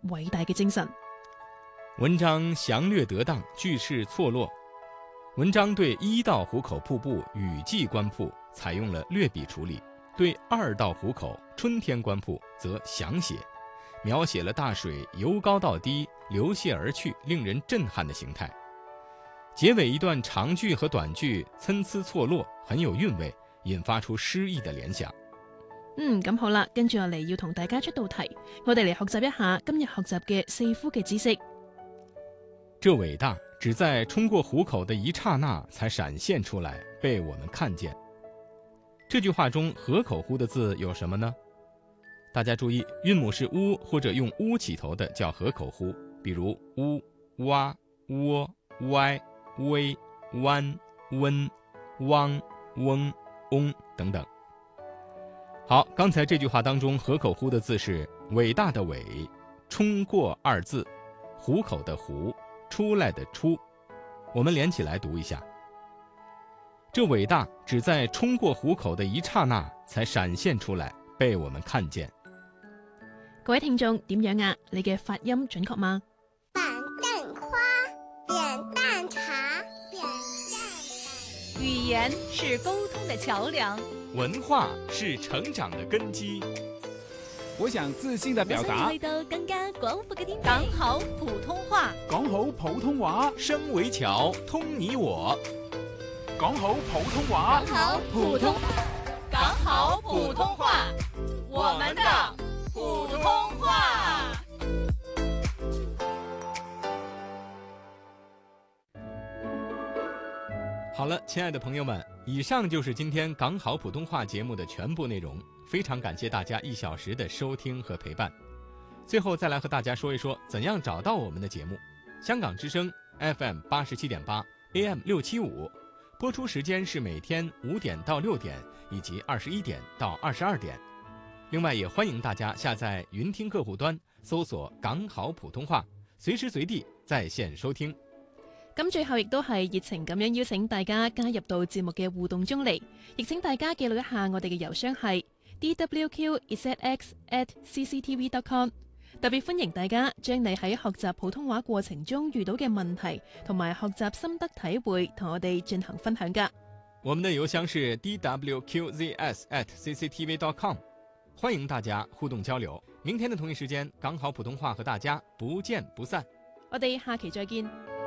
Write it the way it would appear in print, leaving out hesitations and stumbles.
偉大嘅精神。 文章详略得当，句式错落。文章对1道湖口瀑布雨季观瀑采用了略笔处理，对2道湖口春天观瀑则详写，描写了大水由高到低流泻而去，令人震撼的形態。結尾一段長句和短句參差錯落，很有韻味，引發出詩意的聯想。 咁好啦，跟住落嚟要同大家出道題，我哋嚟學習一下今日學習嘅四呼嘅知識。 這偉大只在衝過湖口的一剎那才閃現出來，被我們看見。這句話中河口湖的字有什麼呢？大家注意，韻母是烏或者用烏起頭的叫河口湖，比如烏、洼、窩、歪、微、彎、溫、汪、翁、翁等等。好，剛才這句話當中河口湖的字是偉大的偉，衝過二字，湖口的湖，出來的出。我們連起來讀一下。這偉大只在衝過湖口的一剎那才閃現出來，被我們看見。 各位聽眾點樣啊？你嘅發音準確嗎？ 板凳花，扁擔茶，扁擔板。 語言是溝通的橋樑， 文化是成長的根基。 我想自信地表達， 去到更加廣闊嘅天地。講好普通話， 講好普通話， 聲為橋，通你我。 講好普通話， 講好普通，講好普通話，我們的普通話。 好了，親愛的朋友們，以上就是今天講好普通話節目的全部內容。非常感謝大家1小時的收聽和陪伴。最後再來和大家說一說怎樣找到我們的節目。香港之聲 FM 87.8 AM 675，播出時間是每天5點到6點以及21點到22點。另外也歡迎大家下載雲聽客戶端，搜索港好普通話，隨時隨地在線收聽。 咁最後亦都係熱情咁樣邀請大家加入到節目嘅互動中嚟，亦請大家記錄一下我哋嘅郵箱係dwqzx@cctv.com， 特別歡迎大家將你喺學習普通話過程中遇到嘅問題同埋學習心得體會同我哋進行分享㗎。 我們的郵箱是 dwqzs@cctv.com， 歡迎大家互動交流。明天的同一時間，講好普通話和大家不見不散。 我哋下期再見。